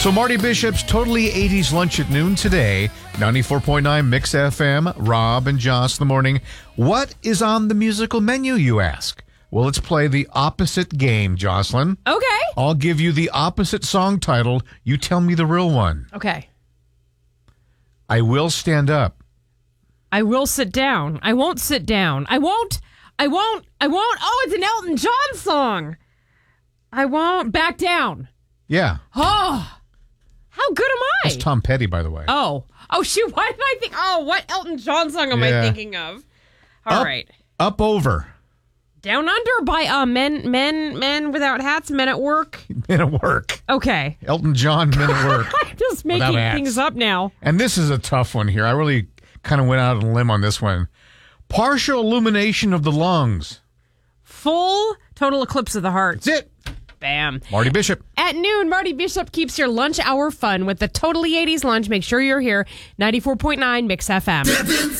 So Marty Bishop's Totally 80s Lunch at noon today, 94.9 Mix FM, Rob and Joss in the morning. What is on the musical menu, you ask? Well, let's play the opposite game, Jocelyn. Okay. I'll give you the opposite song title. You tell me the real one. Okay. I will stand up. I will sit down. I won't sit down. I won't. Oh, it's an Elton John song. I won't back down. Yeah. Oh, how good am I? That's Tom Petty, by the way. Oh, shoot. Why did I think? Oh, what Elton John song am I thinking of? All right. Up over. Down Under by Men Without Hats, Men at Work. Men at Work. Okay. Elton John, Men at Work. I'm just making things up now. And this is a tough one here. I really kind of went out on a limb on this one. Partial illumination of the lungs. Full total eclipse of the heart. That's it. Bam. Marty Bishop. At noon, Marty Bishop keeps your lunch hour fun with the Totally 80s lunch. Make sure you're here. 94.9 Mix FM.